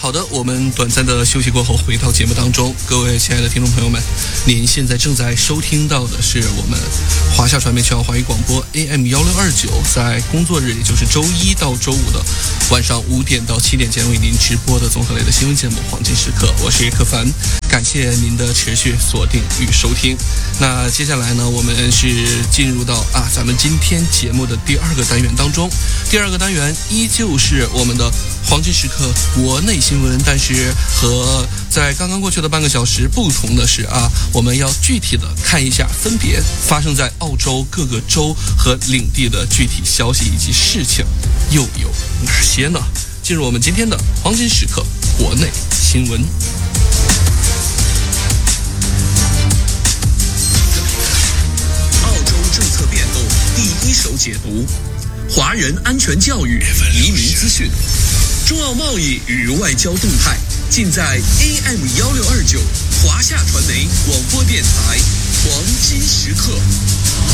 好的，我们短暂的休息过后回到节目当中，各位亲爱的听众朋友们，您现在正在收听到的是我们华夏传媒全华语广播 AM1629，在工作日也就是周一到周五的晚上5点到7点间为您直播的综合类的新闻节目黄金时刻，我是柯凡，感谢您的持续锁定与收听。那接下来呢，我们是进入到咱们今天节目的第2个单元当中。第2个单元依旧是我们的黄金时刻国内新闻，但是和在刚刚过去的半个小时不同的是我们要具体的看一下分别发生在澳洲各个州和领地的具体消息以及事情又有哪些呢？进入我们今天的黄金时刻国内新闻。 澳洲政策变动第一手解读，华人安全教育、移民资讯，中澳贸易与外交动态，尽在 AM1629 华夏传媒广播电台黄金时刻。